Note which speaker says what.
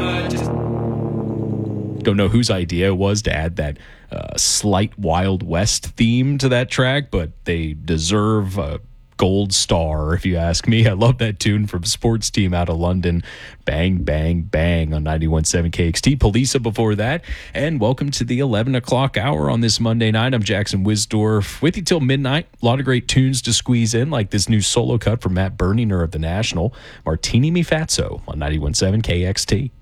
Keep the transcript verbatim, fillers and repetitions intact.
Speaker 1: Don't know whose idea it was to add that uh, slight Wild West theme to that track, but they deserve a gold star, if you ask me. I love that tune from Sports Team out of London. Bang, bang, bang on ninety-one point seven K X T. Polisa before that. And welcome to the eleven o'clock hour on this Monday night. I'm Jackson Wisdorf with you till midnight. A lot of great tunes to squeeze in, like this new solo cut from Matt Berninger of The National, Martini Mi Fatso on ninety-one point seven K X T.